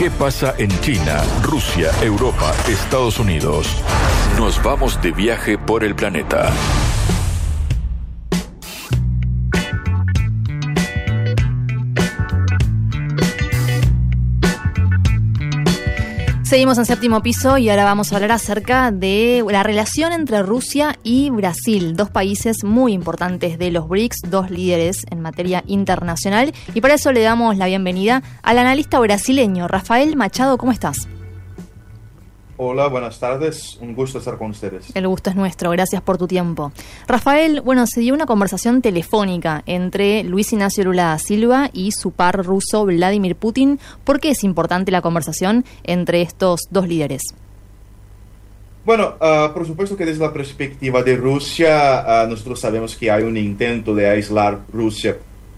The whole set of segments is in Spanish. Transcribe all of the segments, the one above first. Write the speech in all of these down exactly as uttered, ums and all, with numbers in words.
¿Qué pasa en China, Rusia, Europa, Estados Unidos? Nos vamos de viaje por el planeta. Seguimos en Séptimo Piso y ahora vamos a hablar acerca de la relación entre Rusia y Brasil, dos países muy importantes de los B R I C S, dos líderes en materia internacional. Y para eso le damos la bienvenida al analista brasileño Rafael Machado. ¿Cómo estás? Hola, buenas tardes. Un gusto estar con ustedes. El gusto es nuestro. Gracias por tu tiempo. Rafael, bueno, se dio una conversación telefónica entre Luis Ignacio Lula da Silva y su par ruso Vladimir Putin. ¿Por qué es importante la conversación entre estos dos líderes? Bueno, uh, por supuesto que desde la perspectiva de Rusia, uh, nosotros sabemos que hay un intento de aislar Rusia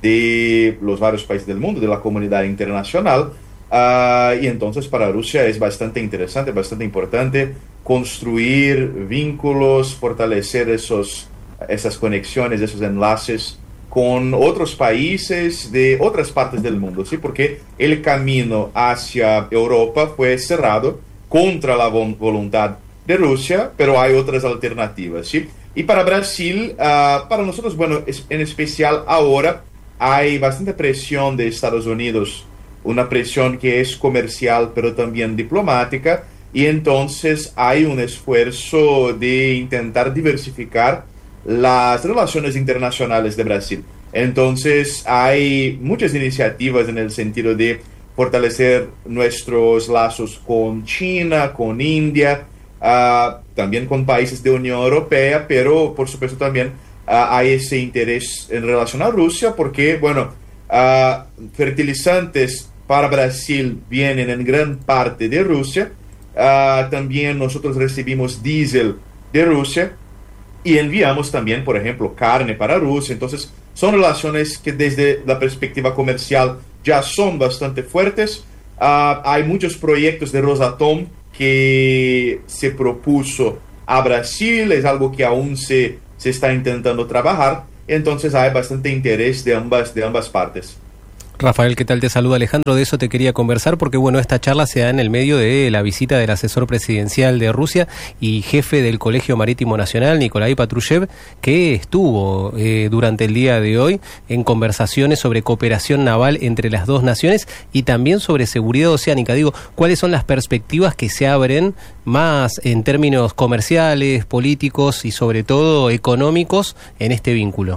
de los varios países del mundo, de la comunidad internacional. Uh, y entonces para Rusia es bastante interesante, bastante importante construir vínculos, fortalecer esos, esas conexiones, esos enlaces con otros países de otras partes del mundo, ¿sí? Porque el camino hacia Europa fue cerrado contra la voluntad de Rusia, pero hay otras alternativas, ¿sí? Y para Brasil, uh, para nosotros, bueno, es, en especial ahora hay bastante presión de Estados Unidos, una presión que es comercial pero también diplomática, y entonces hay un esfuerzo de intentar diversificar las relaciones internacionales de Brasil. Entonces hay muchas iniciativas en el sentido de fortalecer nuestros lazos con China, con India, uh, también con países de Unión Europea, pero por supuesto también uh, hay ese interés en relación a Rusia porque, bueno, uh, fertilizantes para Brasil vienen en gran parte de Rusia. Uh, también nosotros recibimos diésel de Rusia y enviamos también, por ejemplo, carne para Rusia. Entonces, son relaciones que desde la perspectiva comercial ya son bastante fuertes. Uh, hay muchos proyectos de Rosatom que se propuso a Brasil, es algo que aún se, se está intentando trabajar. Entonces, hay bastante interés de ambas, de ambas partes. Rafael, ¿qué tal? Te saluda Alejandro. De eso te quería conversar porque, bueno, esta charla se da en el medio de la visita del asesor presidencial de Rusia y jefe del Colegio Marítimo Nacional, Nikolai Patrushev, que estuvo eh, durante el día de hoy en conversaciones sobre cooperación naval entre las dos naciones y también sobre seguridad oceánica. Digo, ¿cuáles son las perspectivas que se abren más en términos comerciales, políticos y sobre todo económicos en este vínculo?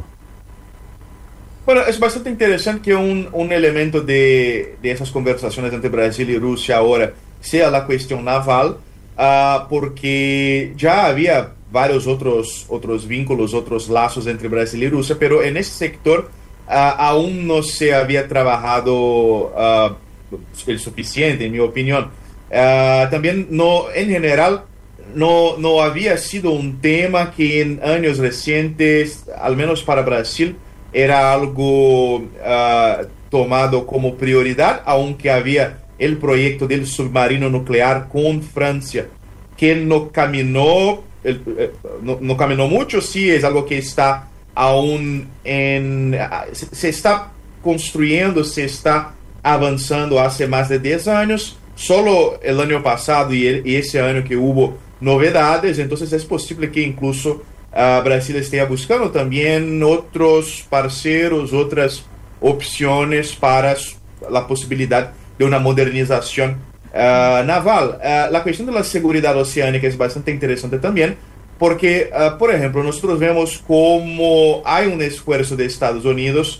Bueno, es bastante interesante que un, un elemento de, de esas conversaciones entre Brasil y Rusia ahora sea la cuestión naval, uh, porque ya había varios otros, otros vínculos, otros lazos entre Brasil y Rusia, pero en ese sector uh, aún no se había trabajado uh, el suficiente, en mi opinión. Uh, también no, en general, no, no había sido un tema que en años recientes, al menos para Brasil, era algo uh, tomado como prioridad, aunque había el proyecto del submarino nuclear con Francia, que no caminó, el, eh, no, no caminó mucho, sí, es algo que está aún en... Se, se está construyendo, se está avanzando hace más de diez años, solo el año pasado y, el, y ese año que hubo novedades, entonces es posible que incluso Uh, Brasil esté buscando también otros parceros, otras opciones para la posibilidad de una modernización uh, naval. Uh, la cuestión de la seguridad oceánica es bastante interesante también, porque, uh, por ejemplo, nosotros vemos cómo hay un esfuerzo de Estados Unidos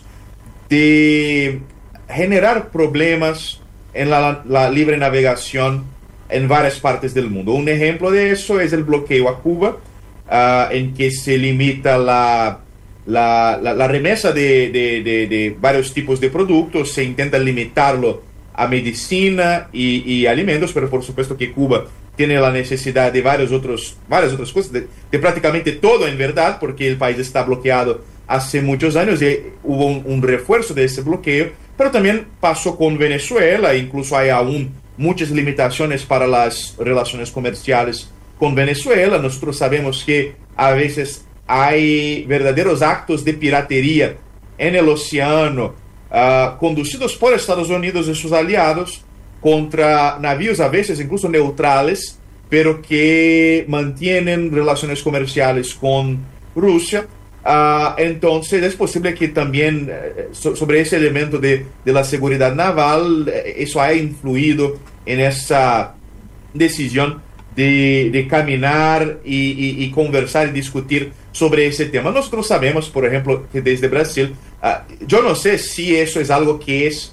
de generar problemas en la, la libre navegación en varias partes del mundo. Un ejemplo de eso es el bloqueo a Cuba, Uh, en que se limita la, la, la, la remesa de, de, de, de varios tipos de productos, se intenta limitarlo a medicina y, y alimentos, pero por supuesto que Cuba tiene la necesidad de varios otros, varias otras cosas, de, de prácticamente todo en verdad, porque el país está bloqueado hace muchos años y hubo un, un refuerzo de ese bloqueo, pero también pasó con Venezuela, incluso hay aún muchas limitaciones para las relaciones comerciales con Venezuela. Nosotros sabemos que a veces hay verdaderos actos de piratería en el océano, uh, conducidos por Estados Unidos y sus aliados, contra navíos a veces incluso neutrales, pero que mantienen relaciones comerciales con Rusia. Uh, entonces es posible que también uh, so, sobre ese elemento de, de la seguridad naval, uh, eso haya influido en esa decisión de, de caminar y, y, y conversar y discutir sobre ese tema. Nosotros sabemos, por ejemplo, que desde Brasil, uh, yo no sé si eso es algo que es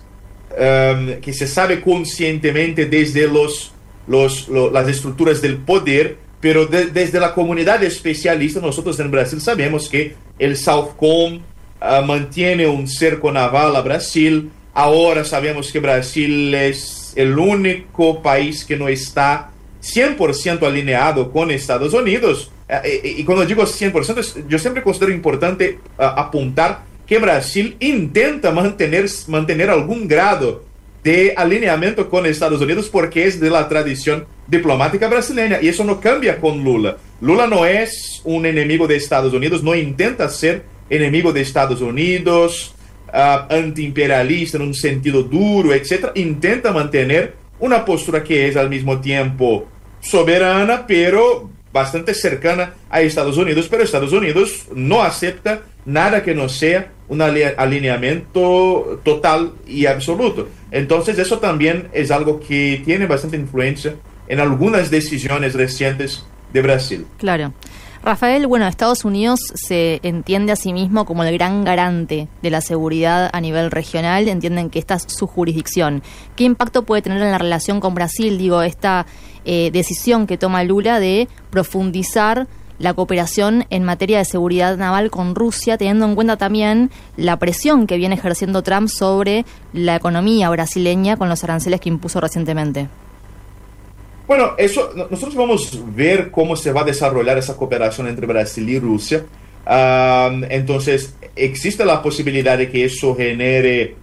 um, que se sabe conscientemente desde los, los, lo, las estructuras del poder, pero de, desde la comunidad especialista, nosotros en Brasil sabemos que el Southcom uh, mantiene un cerco naval a Brasil. Ahora sabemos que Brasil es el único país que no está cien por ciento alineado con Estados Unidos. Uh, y, y cuando digo cien por ciento, yo siempre considero importante uh, apuntar que Brasil intenta mantener, mantener algún grado de alineamiento con Estados Unidos porque es de la tradición diplomática brasileña, y eso no cambia con Lula. Lula no es un enemigo de Estados Unidos, no intenta ser enemigo de Estados Unidos, uh, antiimperialista en un sentido duro, etcétera. Intenta mantener una postura que es al mismo tiempo soberana, pero bastante cercana a Estados Unidos, pero Estados Unidos no acepta nada que no sea un alineamiento total y absoluto. Entonces eso también es algo que tiene bastante influencia en algunas decisiones recientes de Brasil. Claro. Rafael, bueno, Estados Unidos se entiende a sí mismo como el gran garante de la seguridad a nivel regional, entienden que esta es su jurisdicción. ¿Qué impacto puede tener en la relación con Brasil, digo, esta eh, decisión que toma Lula de profundizar la cooperación en materia de seguridad naval con Rusia, teniendo en cuenta también la presión que viene ejerciendo Trump sobre la economía brasileña con los aranceles que impuso recientemente? Bueno, eso, nosotros vamos a ver cómo se va a desarrollar esa cooperación entre Brasil y Rusia. Uh, entonces, existe la posibilidad de que eso genere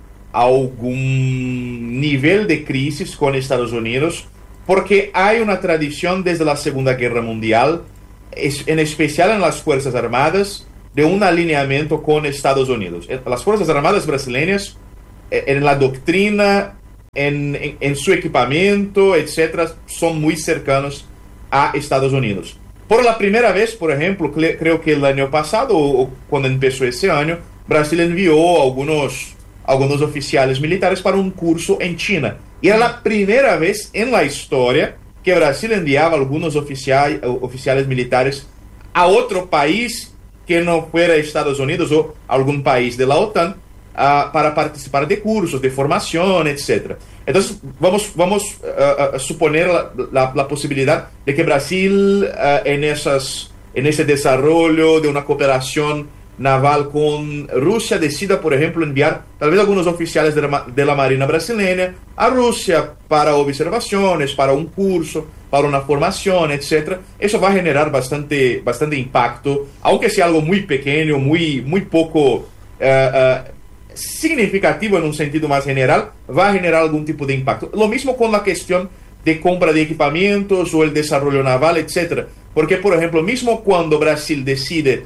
algún nivel de crisis con Estados Unidos, porque hay una tradición desde la Segunda Guerra Mundial, en especial en las Fuerzas Armadas, de un alineamiento con Estados Unidos. Las Fuerzas Armadas brasileñas, en la doctrina, en, en, en su equipamiento, etcétera, son muy cercanos a Estados Unidos. Por la primera vez, por ejemplo, creo que el año pasado, o cuando empezó ese año, Brasil envió algunos, algunos oficiales militares para un curso en China. Y era la primera vez en la historia que Brasil enviaba algunos oficiales, oficiales militares a otro país que no fuera Estados Unidos o algún país de la OTAN uh, para participar de cursos, de formación, etcétera. Entonces vamos, vamos uh, a suponer la, la, la posibilidad de que Brasil uh, en, esas, en ese desarrollo de una cooperación naval con Rusia decida, por ejemplo, enviar tal vez algunos oficiales de la, de la Marina brasileña a Rusia para observaciones, para un curso, para una formación, etcétera. Eso va a generar bastante, bastante impacto, aunque sea algo muy pequeño, muy, muy poco uh, uh, significativo en un sentido más general, va a generar algún tipo de impacto. Lo mismo con la cuestión de compra de equipamientos o el desarrollo naval, etcétera. Porque, por ejemplo, mismo cuando Brasil decide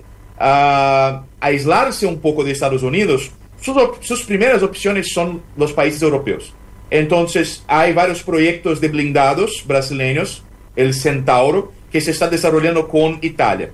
Uh, aislarse un poco de Estados Unidos, sus, sus primeras opciones son los países europeos. Entonces hay varios proyectos de blindados brasileños, el Centauro, que se está desarrollando con Italia.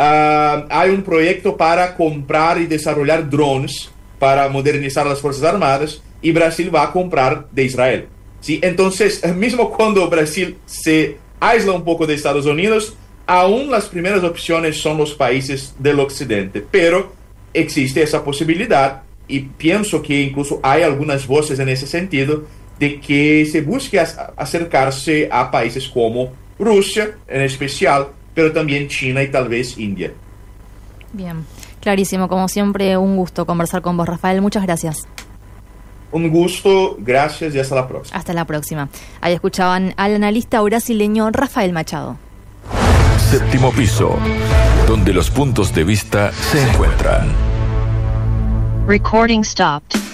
Uh, hay un proyecto para comprar y desarrollar drones para modernizar las Fuerzas Armadas, y Brasil va a comprar de Israel. ¿Sí? Entonces, mismo cuando Brasil se aísla un poco de Estados Unidos, aún las primeras opciones son los países del occidente, pero existe esa posibilidad, y pienso que incluso hay algunas voces en ese sentido, de que se busque acercarse a países como Rusia, en especial, pero también China y tal vez India. Bien, clarísimo, como siempre, un gusto conversar con vos, Rafael, muchas gracias. Un gusto, gracias y hasta la próxima. Hasta la próxima. Ahí escuchaban al analista brasileño Rafael Machado. Séptimo piso, donde los puntos de vista se encuentran. Recording stopped.